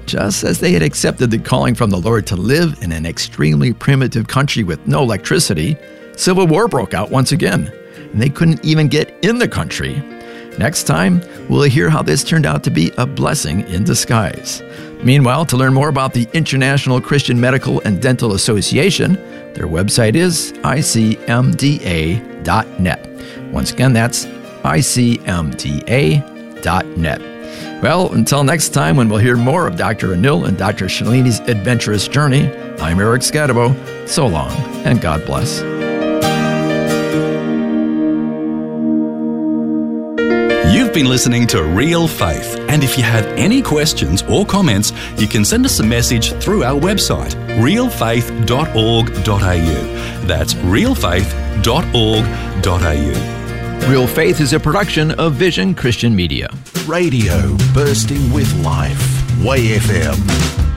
Just as they had accepted the calling from the Lord to live in an extremely primitive country with no electricity, civil war broke out once again, and they couldn't even get in the country. Next time, we'll hear how this turned out to be a blessing in disguise. Meanwhile, to learn more about the International Christian Medical and Dental Association, their website is icmda.net. Once again, that's icmda.net. Well, until next time when we'll hear more of Dr. Anil and Dr. Shalini's adventurous journey, I'm Eric Scadabo. So long, and God bless. You've been listening to Real Faith, and if you have any questions or comments, you can send us a message through our website, realfaith.org.au. That's realfaith.org.au. Real Faith is a production of Vision Christian Media. Radio bursting with life. Way FM.